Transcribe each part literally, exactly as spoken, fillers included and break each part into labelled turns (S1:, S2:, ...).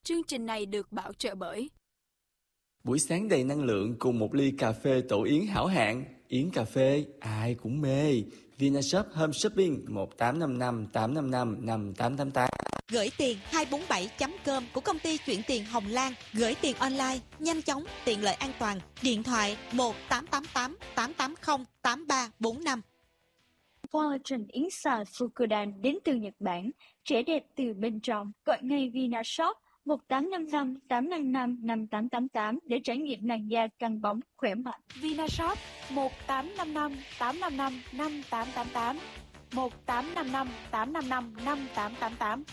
S1: Chương trình này được bảo trợ bởi
S2: buổi sáng đầy năng lượng cùng một ly cà phê tổ yến hảo hạng. Yến cà phê ai cũng mê. Vinashop Home Shopping một tám năm năm tám năm năm năm tám tám tám.
S3: Gửi tiền hai bốn bảy chấm com của công ty chuyển tiền Hồng Lan. Gửi tiền online, nhanh chóng, tiện lợi, an toàn. Điện thoại một tám tám tám tám tám không tám ba bốn năm.
S4: Collagen yến xào Fukudan đến từ Nhật Bản, trẻ đẹp từ bên trong. Gọi ngay Vinashop một tám năm năm tám năm năm năm tám tám tám để trải nghiệm làn da căng bóng, khỏe mạnh.
S1: Vinashop một tám năm năm tám năm năm năm tám tám tám, một tám năm năm tám năm năm năm tám tám tám.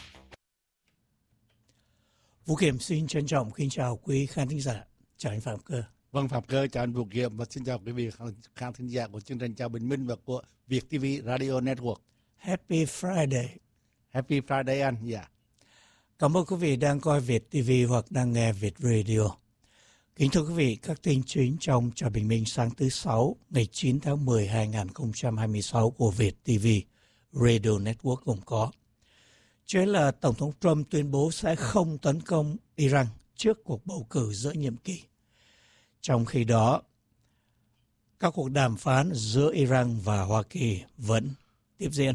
S5: Vũ Kiểm xin trân trọng kính chào quý khán thính giả. Chào anh Phạm Cơ.
S6: Vâng, Phạm Cơ, chào anh Vũ Kiểm và xin chào quý vị khán thính giả của chương trình Chào Bình Minh và của Việt ti vi Radio Network.
S5: Happy Friday.
S6: Happy Friday anh, dạ. Yeah.
S5: Cảm ơn quý vị đang coi Việt ti vi hoặc đang nghe Việt Radio. Kính thưa quý vị, các tin chính trong Chào Bình Minh sáng thứ Sáu, ngày chín tháng mười hai nghìn không trăm hai mươi sáu của Việt ti vi Radio Network gồm có. Trước là Tổng thống Trump tuyên bố sẽ không tấn công Iran trước cuộc bầu cử giữa nhiệm kỳ. Trong khi đó, các cuộc đàm phán giữa Iran và Hoa Kỳ vẫn tiếp diễn.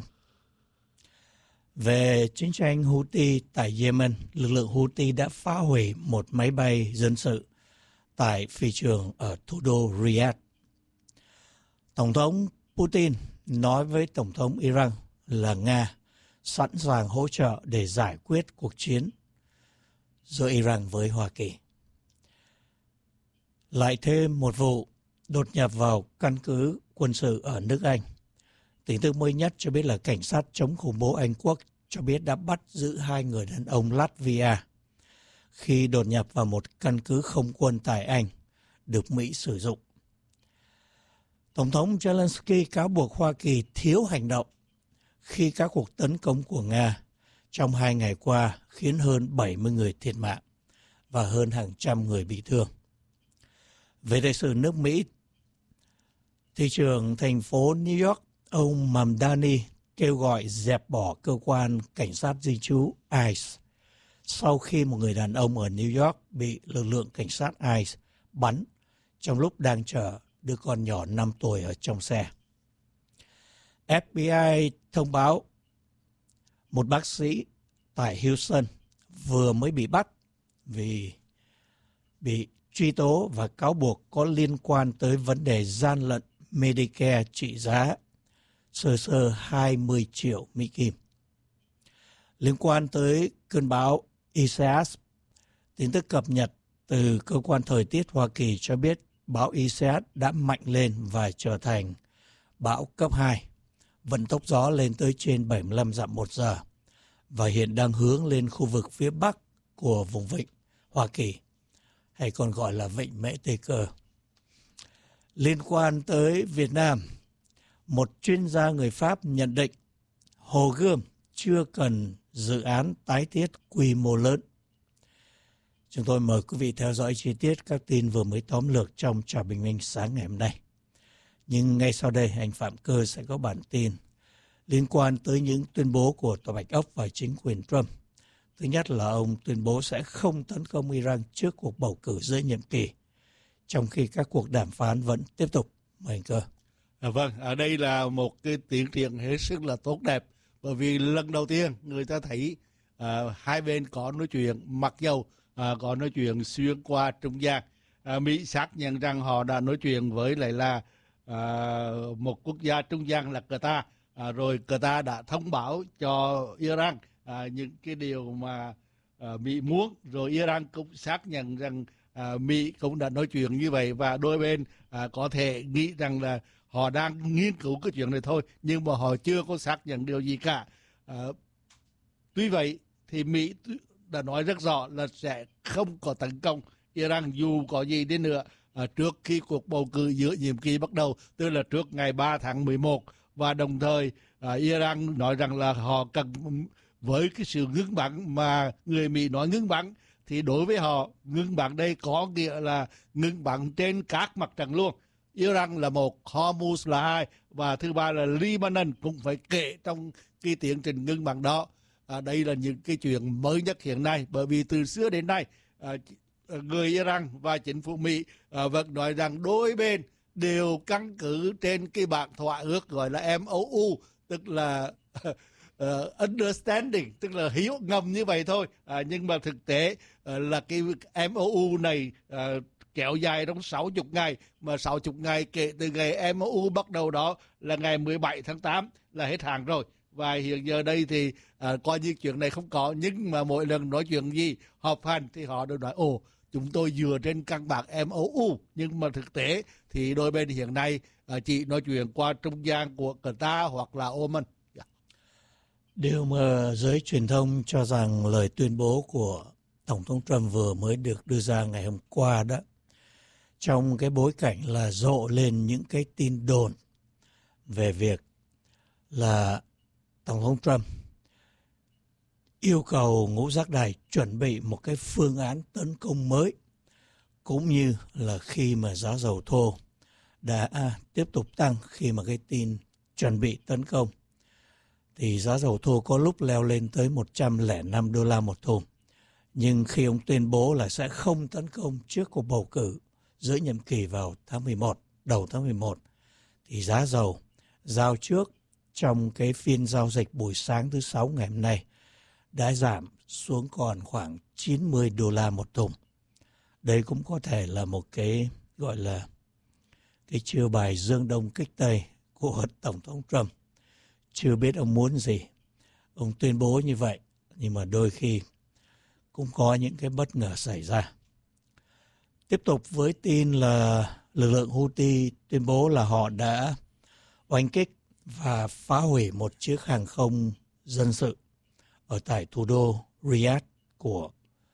S5: Về chiến tranh Houthi tại Yemen, lực lượng Houthi đã phá hủy một máy bay dân sự tại phi trường ở thủ đô Riyadh. Tổng thống Putin nói với Tổng thống Iran là Nga sẵn sàng hỗ trợ để giải quyết cuộc chiến giữa Iran với Hoa Kỳ. Lại thêm một vụ đột nhập vào căn cứ quân sự ở nước Anh. Tin tức mới nhất cho biết là cảnh sát chống khủng bố Anh Quốc cho biết đã bắt giữ hai người đàn ông Latvia khi đột nhập vào một căn cứ không quân tại Anh được Mỹ sử dụng. Tổng thống Zelensky cáo buộc Hoa Kỳ thiếu hành động khi các cuộc tấn công của Nga trong hai ngày qua khiến hơn bảy mươi người thiệt mạng và hơn hàng trăm người bị thương. Về đại sứ nước Mỹ, thị trưởng thành phố New York, ông Mamdani kêu gọi dẹp bỏ cơ quan cảnh sát di trú i xê sau khi một người đàn ông ở New York bị lực lượng cảnh sát i xê bắn trong lúc đang chở đứa con nhỏ năm tuổi ở trong xe. ép bê i thông báo một bác sĩ tại Houston vừa mới bị bắt vì bị truy tố và cáo buộc có liên quan tới vấn đề gian lận Medicare trị giá sơ sơ hai mươi triệu Mỹ Kim. Liên quan tới cơn bão Isaias, tin tức cập nhật từ cơ quan thời tiết Hoa Kỳ cho biết bão Isaias đã mạnh lên và trở thành bão cấp hai, vận tốc gió lên tới trên bảy mươi lăm dặm một giờ và hiện đang hướng lên khu vực phía bắc của vùng vịnh Hoa Kỳ, hay còn gọi là vịnh Mễ Tây Cơ. Liên quan tới Việt Nam, một chuyên gia người Pháp nhận định Hồ Gươm chưa cần dự án tái thiết quy mô lớn. Chúng tôi mời quý vị theo dõi chi tiết các tin vừa mới tóm lược trong Chào Bình Minh sáng ngày hôm nay. Nhưng ngay sau đây, anh Phạm Cơ sẽ có bản tin liên quan tới những tuyên bố của Tòa Bạch Ốc và chính quyền Trump. Thứ nhất là ông tuyên bố sẽ không tấn công Iran trước cuộc bầu cử giữa nhiệm kỳ, trong khi các cuộc đàm phán vẫn tiếp tục. Mời anh Cơ.
S6: À, vâng, ở đây là một cái tiến triển hết sức là tốt đẹp, bởi vì lần đầu tiên người ta thấy à, hai bên có nói chuyện, mặc dầu à, có nói chuyện xuyên qua trung gian. À, Mỹ xác nhận rằng họ đã nói chuyện với lại là à, một quốc gia trung gian là Qatar, à, rồi Qatar đã thông báo cho Iran à, những cái điều mà à, Mỹ muốn, rồi Iran cũng xác nhận rằng à, Mỹ cũng đã nói chuyện như vậy, và đôi bên à, có thể nghĩ rằng là họ đang nghiên cứu cái chuyện này thôi, nhưng mà họ chưa có xác nhận điều gì cả. À, tuy vậy thì Mỹ đã nói rất rõ là sẽ không có tấn công Iran dù có gì đi nữa à, trước khi cuộc bầu cử giữa nhiệm kỳ bắt đầu, tức là trước ngày ba tháng mười một. Và đồng thời à, Iran nói rằng là họ cần, với cái sự ngưng bắn mà người Mỹ nói ngưng bắn, thì đối với họ ngưng bắn đây có nghĩa là ngưng bắn trên các mặt trận luôn. Iran là một, Hormuz là hai, và thứ ba là Lebanon cũng phải kể trong cái tiến trình ngưng bắn đó. À, đây là những cái chuyện mới nhất hiện nay, bởi vì từ xưa đến nay à, người Iran và chính phủ Mỹ à, vẫn nói rằng đôi bên đều căn cứ trên cái bản thỏa ước gọi là em o u, tức là uh, understanding, tức là hiểu ngầm như vậy thôi. À, nhưng mà thực tế uh, là cái em o u này uh, kéo dài trong sáu mươi ngày, mà sáu mươi ngày kể từ ngày em o u bắt đầu đó là ngày mười bảy tháng tám là hết hạn rồi. Và hiện giờ đây thì à, coi như chuyện này không có, nhưng mà mỗi lần nói chuyện gì họp hành thì họ đều nói ồ chúng tôi dựa trên căn bản em o u, nhưng mà thực tế thì đôi bên hiện nay à, chỉ nói chuyện qua trung gian của Qatar hoặc là Oman. Yeah.
S5: Điều mà giới truyền thông cho rằng lời tuyên bố của Tổng thống Trump vừa mới được đưa ra ngày hôm qua đó, trong cái bối cảnh là rộ lên những cái tin đồn về việc là Tổng thống Trump yêu cầu ngũ giác đài chuẩn bị một cái phương án tấn công mới, cũng như là khi mà giá dầu thô đã à, tiếp tục tăng khi mà cái tin chuẩn bị tấn công, thì giá dầu thô có lúc leo lên tới một trăm lẻ năm đô la một thùng. Nhưng khi ông tuyên bố là sẽ không tấn công trước cuộc bầu cử giữa nhiệm kỳ vào tháng mười một, đầu tháng mười một, thì giá dầu giao trước trong cái phiên giao dịch buổi sáng thứ Sáu ngày hôm nay đã giảm xuống còn khoảng chín mươi đô la một thùng. Đây cũng có thể là một cái gọi là cái chiêu bài dương đông kích tây của Tổng thống Trump. Chưa biết ông muốn gì. Ông tuyên bố như vậy, nhưng mà đôi khi cũng có những cái bất ngờ xảy ra. Tiếp tục với tin là lực lượng Houthi tuyên bố là họ đã oanh kích và phá hủy một chiếc hàng không dân sự ở tại thủ đô Riyadh của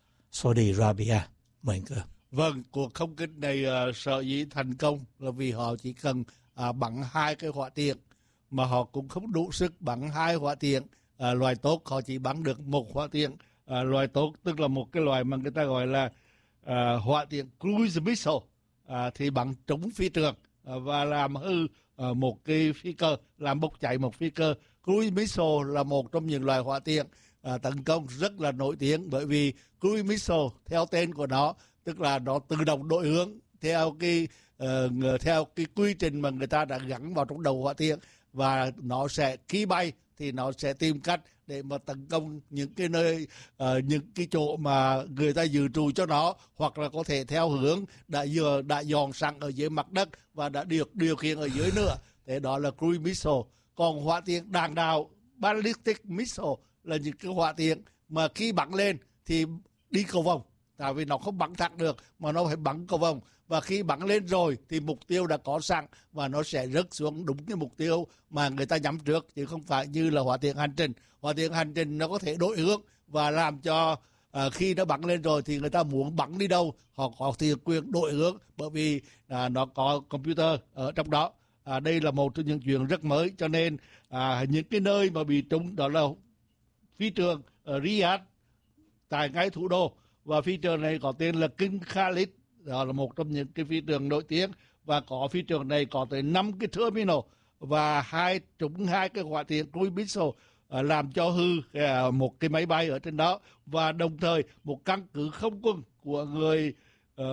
S5: Saudi Arabia. Mời anh cơ.
S6: Vâng, cuộc không kích này uh, sở dĩ thành công là vì họ chỉ cần uh, bắn hai cái hỏa tiễn, mà họ cũng không đủ sức bắn hai hỏa tiễn. Uh, loài tốt họ chỉ bắn được một hỏa tiễn. Uh, loài tốt tức là một cái loài mà người ta gọi là uh, hỏa tiễn cruise missile, uh, thì bắn trúng phi trường uh, và làm hư uh, một cái phi cơ, làm bốc cháy một phi cơ. Cruise missile là một trong những loài hỏa tiễn uh, tấn công rất là nổi tiếng, bởi vì cruise missile theo tên của nó tức là nó tự động đổi hướng theo cái uh, theo cái quy trình mà người ta đã gắn vào trong đầu hỏa tiễn, và nó sẽ khi bay thì nó sẽ tìm cách để mà tấn công những cái nơi uh, những cái chỗ mà người ta dự trù cho nó, hoặc là có thể theo hướng đã vừa đã dọn sẵn ở dưới mặt đất và đã được điều khiển ở dưới nữa. Thế đó là cruise missile. Còn hỏa tiễn đạn đạo ballistic missile là những cái hỏa tiễn mà khi bắn lên thì đi cầu vòng, tại vì nó không bắn thẳng được mà nó phải bắn cầu vòng, và khi bắn lên rồi thì mục tiêu đã có sẵn và nó sẽ rớt xuống đúng cái mục tiêu mà người ta nhắm trước, chứ không phải như là hỏa tiễn hành trình. Hỏa tiễn hành trình nó có thể đổi hướng và làm cho à, khi nó bắn lên rồi thì người ta muốn bắn đi đâu họ có thể quyền đổi hướng, bởi vì à, nó có computer ở trong đó. À, đây là một trong những chuyện rất mới, cho nên à, những cái nơi mà bị trúng đó là phi trường ở Riyadh tại ngay thủ đô, và phi trường này có tên là King Khalid, đó là một trong những cái phi trường nổi tiếng, và có phi trường này có tới năm cái terminal và hai trúng hai cái hỏa tiễn cruise missile uh, làm cho hư uh, một cái máy bay ở trên đó, và đồng thời một căn cứ không quân của người uh,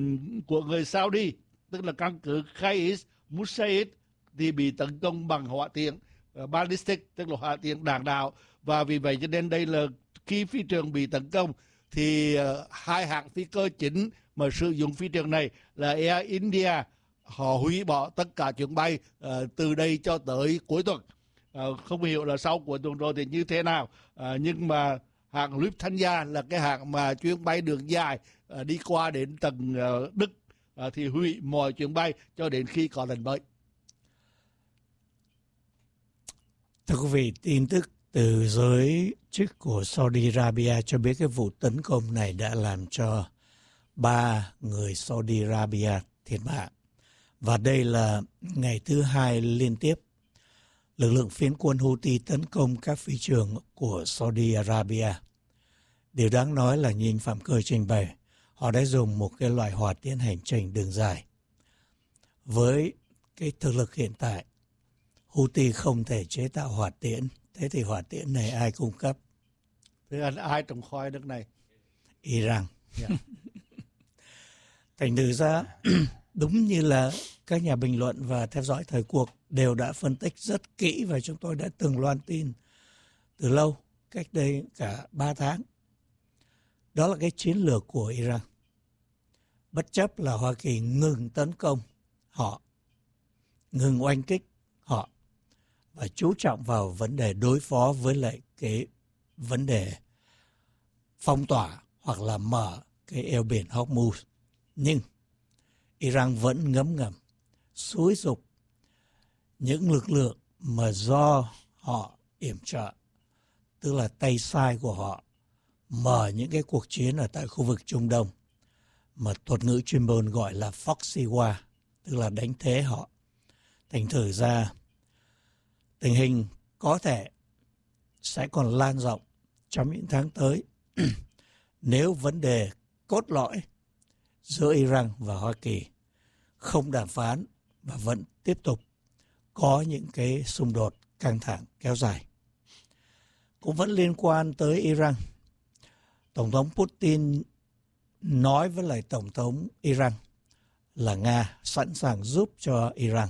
S6: của người Saudi, tức là căn cứ Qais Musaid, thì bị tấn công bằng hỏa tiễn uh, ballistic, tức là hỏa tiễn đạn đạo. Và vì vậy cho nên đây là khi phi trường bị tấn công thì uh, hai hãng phi cơ chính mà sử dụng phi trường này là Air India, họ hủy bỏ tất cả chuyến bay uh, từ đây cho tới cuối tuần. Uh, không hiểu là sau cuối tuần rồi thì như thế nào, uh, nhưng mà hãng Lufthansa là cái hãng mà chuyến bay đường dài uh, đi qua đến tận uh, Đức uh, thì hủy mọi chuyến bay cho đến khi có lệnh mới.
S5: Thưa quý vị, tin tức từ giới chức của Saudi Arabia cho biết cái vụ tấn công này đã làm cho ba người Saudi Arabia thiệt mạng. Và đây là ngày thứ hai liên tiếp lực lượng phiến quân Houthi tấn công các phi trường của Saudi Arabia. Điều đáng nói là như anh Phạm Cơ trình bày, họ đã dùng một cái loại hỏa tiễn hành trình đường dài. Với cái thực lực hiện tại, Houthi không thể chế tạo hỏa tiễn, thế thì hỏa tiễn này ai cung cấp?
S6: Thưa anh, ai trồng khoai nước này?
S5: Iran.
S6: Yeah.
S5: Thành thử ra đúng như là các nhà bình luận và theo dõi thời cuộc đều đã phân tích rất kỹ, và chúng tôi đã từng loan tin từ lâu, cách đây cả ba tháng. Đó là cái chiến lược của Iran. Bất chấp là Hoa Kỳ ngừng tấn công họ, ngừng oanh kích họ, và chú trọng vào vấn đề đối phó với lại cái vấn đề phong tỏa hoặc là mở cái eo biển Hormuz. Nhưng Iran vẫn ngấm ngầm xúi giục những lực lượng mà do họ yểm trợ, tức là tay sai của họ, mở những cái cuộc chiến ở tại khu vực Trung Đông mà thuật ngữ chuyên môn gọi là Foxy War, tức là đánh thế họ. Thành thử ra tình hình có thể sẽ còn lan rộng trong những tháng tới nếu vấn đề cốt lõi giữa Iran và Hoa Kỳ không đàm phán và vẫn tiếp tục có những cái xung đột căng thẳng kéo dài. Cũng vẫn liên quan tới Iran, Tổng thống Putin nói với lại Tổng thống Iran là Nga sẵn sàng giúp cho Iran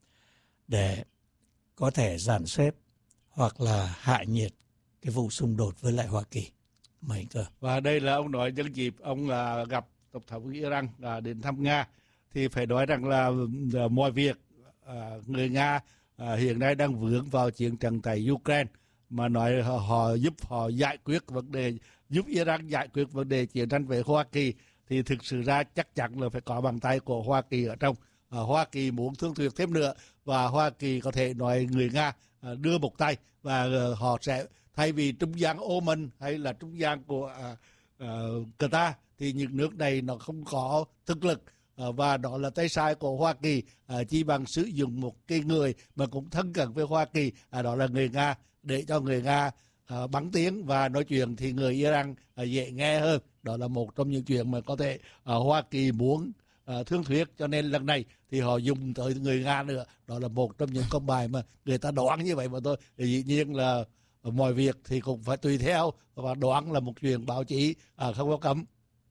S5: để có thể dàn xếp hoặc là hạ nhiệt cái vụ xung đột với lại Hoa Kỳ. Mời cơ.
S6: Và đây là ông nói nhân dịp ông à, gặp Tổng thống Iran à, đến thăm Nga, thì phải nói rằng là à, mọi việc à, người Nga à, hiện nay đang vướng vào chiến tranh tại Ukraine, mà nói họ, họ giúp họ giải quyết vấn đề, giúp Iran giải quyết vấn đề chiến tranh với Hoa Kỳ, thì thực sự ra chắc chắn là phải có bàn tay của Hoa Kỳ ở trong. À, Hoa Kỳ muốn thương thuyết thêm nữa, và Hoa Kỳ có thể nói người Nga à, đưa một tay, và à, họ sẽ thay vì trung gian Oman hay là trung gian của à, à, Qatar, thì những nước này nó không có thực lực, à, và đó là tay sai của Hoa Kỳ, à, chỉ bằng sử dụng một cái người mà cũng thân cận với Hoa Kỳ, à, đó là người Nga, để cho người Nga à, bắn tiếng và nói chuyện thì người Iran à, dễ nghe hơn. Đó là một trong những chuyện mà có thể à, Hoa Kỳ muốn à, thương thuyết, cho nên lần này thì họ dùng tới người Nga nữa. Đó là một trong những con bài mà người ta đoán như vậy mà thôi. Thì dĩ nhiên là mọi việc thì cũng phải tùy theo, và đoán là một chuyện báo chí à, không có cấm.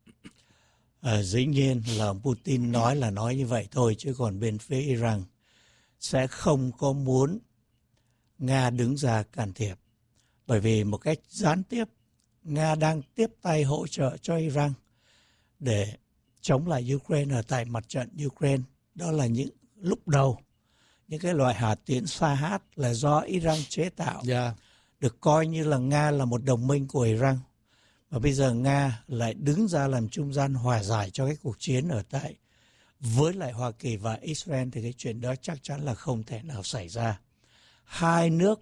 S5: À, dĩ nhiên là Putin nói là nói như vậy thôi, chứ còn bên phía Iran sẽ không có muốn Nga đứng ra can thiệp. Bởi vì một cách gián tiếp, Nga đang tiếp tay hỗ trợ cho Iran để chống lại Ukraine ở tại mặt trận Ukraine. Đó là những lúc đầu, những cái loại hạt tiễn Shahed là do Iran chế tạo.
S6: Yeah.
S5: Được coi như là Nga là một đồng minh của Iran. Và bây giờ Nga lại đứng ra làm trung gian hòa giải cho cái cuộc chiến ở tại với lại Hoa Kỳ và Israel, thì cái chuyện đó chắc chắn là không thể nào xảy ra. Hai nước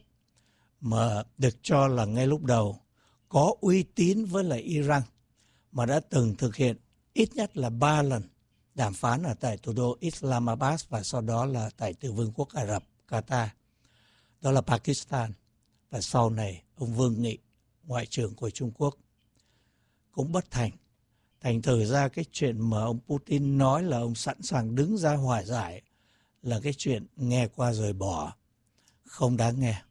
S5: mà được cho là ngay lúc đầu có uy tín với lại Iran, mà đã từng thực hiện ít nhất là ba lần đàm phán ở tại thủ đô Islamabad và sau đó là tại từ Vương quốc Ả Rập Qatar, đó là Pakistan, và sau này ông Vương Nghị, Ngoại trưởng của Trung Quốc, cũng bất thành. Thành thử ra cái chuyện mà ông Putin nói là ông sẵn sàng đứng ra hòa giải là cái chuyện nghe qua rồi bỏ, không đáng nghe.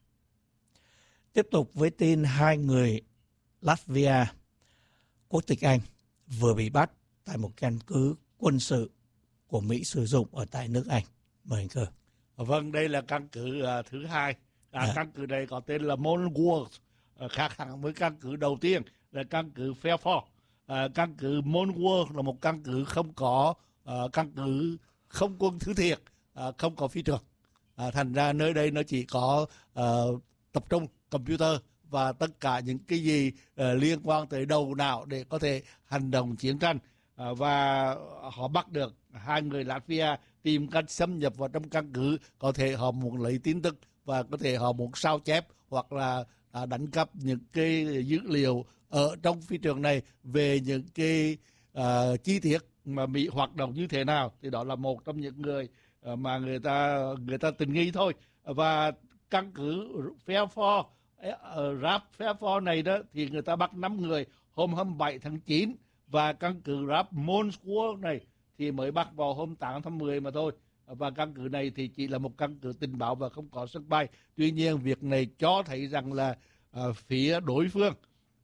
S5: Tiếp tục với tin hai người Latvia quốc tịch Anh vừa bị bắt tại một căn cứ quân sự của Mỹ sử dụng ở tại nước Anh. Mời anh Cơ.
S6: Vâng, đây là căn cứ uh, thứ hai. À, à. Căn cứ này có tên là Monworth, uh, khác hẳn với căn cứ đầu tiên là căn cứ Fairford. Uh, căn cứ Monworth là một căn cứ không có uh, căn cứ không quân thứ thiệt, uh, không có phi trường. Uh, thành ra nơi đây nó chỉ có uh, tập trung computer và tất cả những cái gì uh, liên quan tới đầu não để có thể hành động chiến tranh. Uh, và họ bắt được hai người Latvia tìm cách xâm nhập vào trong căn cứ, có thể họ muốn lấy tin tức và có thể họ muốn sao chép hoặc là à, đánh cắp những cái dữ liệu ở trong phi trường này về những cái à, chi tiết mà Mỹ hoạt động như thế nào. Thì đó là một trong những người à, mà người ta người ta tình nghi thôi. Và căn cứ Fairford, Rap Fairford này đó thì người ta bắt năm người hôm hai mươi bảy tháng chín, và căn cứ Rap Monworth này thì mới bắt vào hôm tám tháng mười mà thôi. Và căn cứ này thì chỉ là một căn cứ tình báo và không có sân bay. Tuy nhiên việc này cho thấy rằng là uh, phía đối phương uh,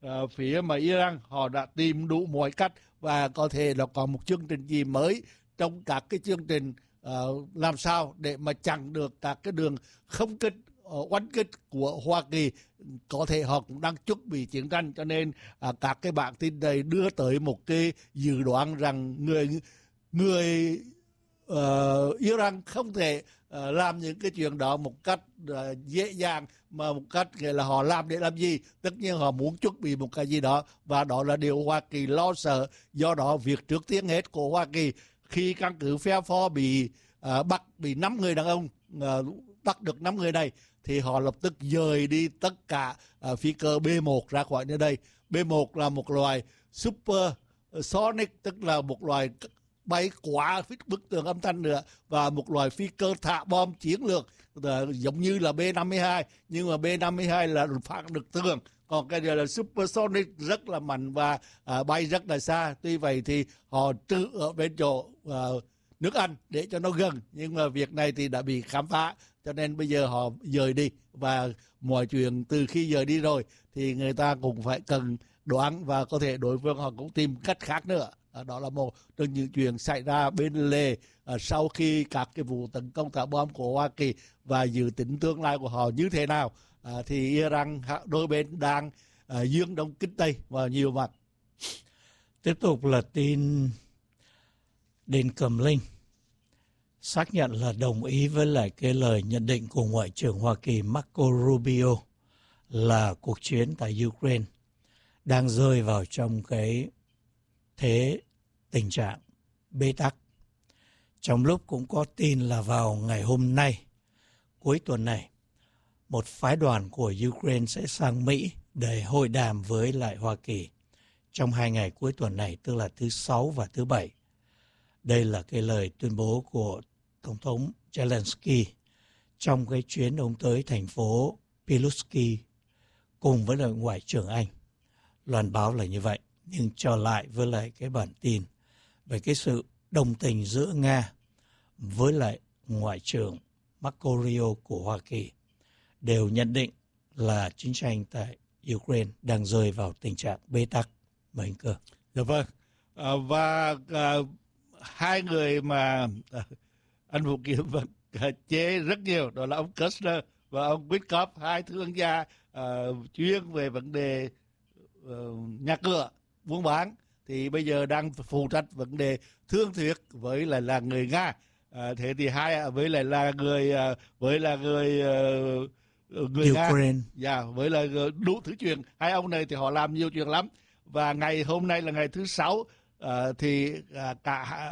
S6: uh, phía mà Iran họ đã tìm đủ mọi cách và có thể là có một chương trình gì mới trong các cái chương trình uh, làm sao để mà chặn được các cái đường không kích uh, oanh kích của Hoa Kỳ. Có thể họ cũng đang chuẩn bị chiến tranh, cho nên uh, các cái bản tin này đưa tới một cái dự đoán rằng người người uh, Iran không thể uh, làm những cái chuyện đó một cách uh, dễ dàng, mà một cách nghĩa là họ làm để làm gì. Tất nhiên họ muốn chuẩn bị một cái gì đó, và đó là điều Hoa Kỳ lo sợ. Do đó việc trước tiên hết của Hoa Kỳ khi căn cứ Fairfax bị uh, bắt, bị năm người đàn ông uh, bắt được năm người này, thì họ lập tức dời đi tất cả uh, phi cơ B một ra khỏi nơi đây. B một là một loài super sonic, tức là một loài bay quá bức tường âm thanh nữa, và một loài phi cơ thả bom chiến lược giống như là B năm mươi hai, nhưng mà B năm mươi hai là phản được tường, còn cái này là supersonic, rất là mạnh và à, bay rất là xa. Tuy vậy thì họ trữ ở bên chỗ à, nước Anh để cho nó gần, nhưng mà việc này thì đã bị khám phá, cho nên bây giờ họ dời đi, và mọi chuyện từ khi dời đi rồi thì người ta cũng phải cần đoán, và có thể đối phương họ cũng tìm cách khác nữa. À, đó là một trong những chuyện xảy ra bên lề à, sau khi các cái vụ tấn công thả bom của Hoa Kỳ, và dự tính tương lai của họ như thế nào. À, thì Iran đôi bên đang à, dương đông kích tây vào nhiều mặt.
S5: Tiếp tục là tin Đền Cầm Linh xác nhận là đồng ý với lại cái lời nhận định của Ngoại trưởng Hoa Kỳ Marco Rubio là cuộc chiến tại Ukraine đang rơi vào trong cái thế tình trạng bế tắc. Trong lúc cũng có tin là vào ngày hôm nay, cuối tuần này, một phái đoàn của Ukraine sẽ sang Mỹ để hội đàm với lại Hoa Kỳ trong hai ngày cuối tuần này, tức là thứ Sáu và thứ Bảy. Đây là cái lời tuyên bố của Tổng thống Zelensky trong cái chuyến ông tới thành phố Piluski cùng với lại Ngoại trưởng Anh. Loan báo là như vậy. Nhưng trở lại với lại cái bản tin về cái sự đồng tình giữa Nga với lại Ngoại trưởng Marco Rubio của Hoa Kỳ đều nhận định là chiến tranh tại Ukraine đang rơi vào tình trạng bế tắc. Mời anh Cơ.
S6: Dạ vâng. À, và à, hai người mà à, anh Vũ Kiếm và à, chế rất nhiều, đó là ông Kushner và ông Witkoff, hai thương gia à, chuyên về vấn đề à, nhà cửa, buôn bán, thì bây giờ đang phụ trách vấn đề thương thuyết với lại là người Nga. À, thế thì hai với lại là người với là người người
S5: Ukraine.
S6: Nga, dạ, với là đủ thứ chuyện. Hai ông này thì họ làm nhiều chuyện lắm. Và ngày hôm nay là ngày thứ sáu, à, thì à, cả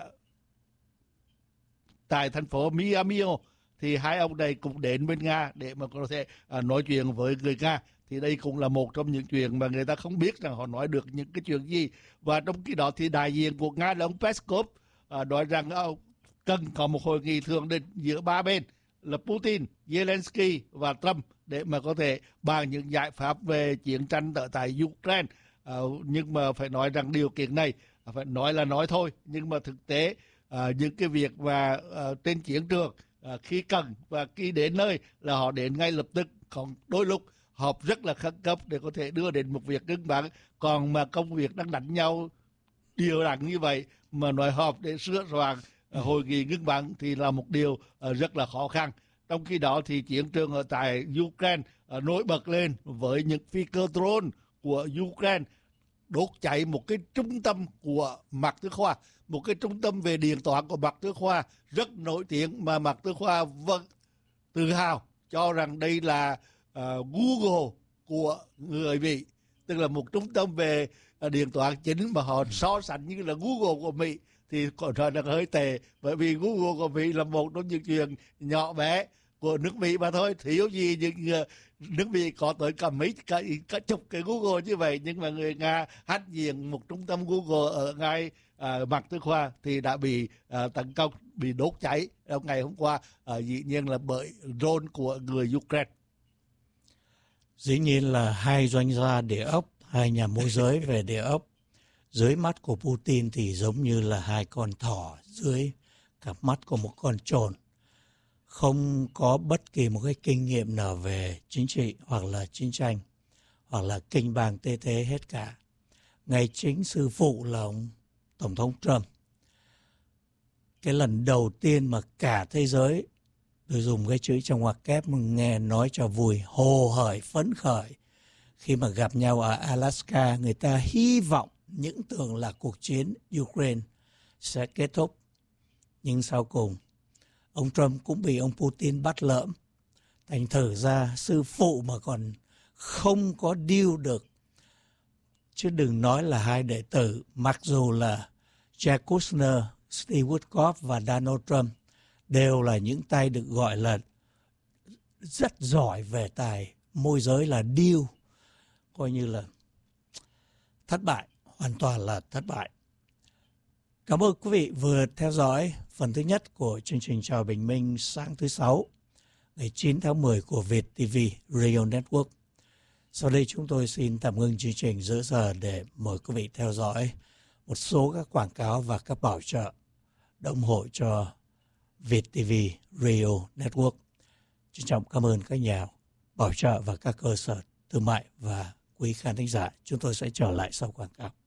S6: tại thành phố Miami thì hai ông này cũng đến bên Nga để mà có thể à, nói chuyện với người Nga. Thì đây cũng là một trong những chuyện mà người ta không biết rằng họ nói được những cái chuyện gì. Và trong khi đó thì đại diện của Nga là ông Peskov à, nói rằng ông cần có một hội nghị thượng đỉnh giữa ba bên là Putin, Zelensky và Trump để mà có thể bàn những giải pháp về chiến tranh ở tại Ukraine. À, nhưng mà phải nói rằng điều kiện này phải nói là nói thôi, nhưng mà thực tế à, những cái việc mà à, trên chiến trường à, khi cần và khi đến nơi là họ đến ngay lập tức. Còn đôi lúc họp rất là khẩn cấp để có thể đưa đến một việc ngưng bắn. Còn mà công việc đang đánh nhau điều đẳng như vậy mà nói họp để sửa soạn uh, hội nghị ngưng bắn thì là một điều uh, rất là khó khăn. Trong khi đó thì chiến trường ở tại Ukraine uh, nổi bật lên với những phi cơ drone của Ukraine đốt cháy một cái trung tâm của Mạc Tư Khoa, một cái trung tâm về điện toán của Mạc Tư Khoa rất nổi tiếng, mà Mạc Tư Khoa vẫn tự hào cho rằng đây là uh, Google của người Mỹ, tức là một trung tâm về uh, điện toán chính mà họ so sánh như là Google của Mỹ thì có nói là hơi tệ, bởi vì Google của Mỹ là một trong những chuyện nhỏ bé của nước Mỹ mà thôi, thiếu gì những uh, nước Mỹ có tới cả mấy cả, cả chục cái Google như vậy, nhưng mà người Nga hách diện một trung tâm Google ở ngay uh, Mạc Tư Khoa thì đã bị uh, tấn công, bị đốt cháy trong ngày hôm qua, uh, dĩ nhiên là bởi drone của người Ukraine.
S5: Dĩ nhiên là hai doanh gia địa ốc, hai nhà môi giới về địa ốc, dưới mắt của Putin thì giống như là hai con thỏ dưới cặp mắt của một con trồn. Không có bất kỳ một cái kinh nghiệm nào về chính trị hoặc là chiến tranh, hoặc là kinh bang tê tê hết cả. Ngay chính sư phụ là ông Tổng thống Trump. Cái lần đầu tiên mà cả thế giới, tôi dùng cái chữ trong ngoặc kép mà nghe nói cho vui, hồ hởi phấn khởi. Khi mà gặp nhau ở Alaska, người ta hy vọng những tưởng là cuộc chiến Ukraine sẽ kết thúc. Nhưng sau cùng, ông Trump cũng bị ông Putin bắt lỡm. Thành thử ra sư phụ mà còn không có deal được. Chứ đừng nói là hai đệ tử, mặc dù là Jared Kushner, Steve Witkoff và Donald Trump đều là những tay được gọi là rất giỏi về tài môi giới là deal. Coi như là thất bại, hoàn toàn là thất bại. Cảm ơn quý vị vừa theo dõi phần thứ nhất của chương trình Chào Bình Minh sáng thứ Sáu, ngày chín tháng mười của Việt ti vi Radio Network. Sau đây chúng tôi xin tạm ngưng chương trình giữa giờ để mời quý vị theo dõi một số các quảng cáo và các bảo trợ ủng hộ cho Việt ti vi Radio Network. Trân trọng cảm ơn các nhà bảo trợ và các cơ sở thương mại và quý khán thính giả. Chúng tôi sẽ trở lại sau quảng cáo.